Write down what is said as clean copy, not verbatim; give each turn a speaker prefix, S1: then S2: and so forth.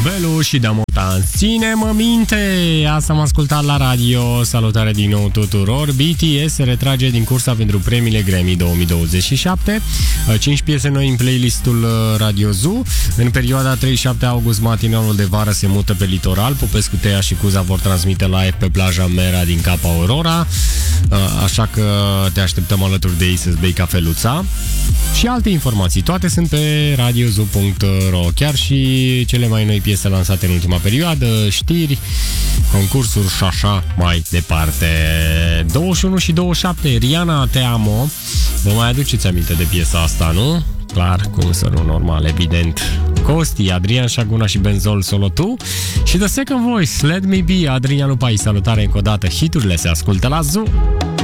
S1: Belu și de Montan. Ține-mă minte! Asta am ascultat la radio. Salutare din nou tuturor. BTS se retrage din cursa pentru premiile Grammy 2027. 5 piese noi în playlistul Radio Zoo. În perioada 37 august, matinalul de vară se mută pe litoral. Popescu, Tea și Cuza vor transmite live pe plaja Mera din Capa Aurora. Așa că te așteptăm alături de ei să-ți bei cafeluța. Și alte informații. Toate sunt pe radiozoo.ro. Chiar și cele mai noi piese lansate în ultima perioadă, știri, concursuri și așa mai departe. 21 și 27, Rihanna, Te Amo. Vă mai aduceți aminte de piesa asta, nu? Clar, cum să nu, normal, evident. Costi, Adrian Șaguna și Benzol, Solo Tu. Și The Second Voice, Let Me Be, Adrian Lupai. Salutare încă o dată, hiturile se ascultă la Zoo.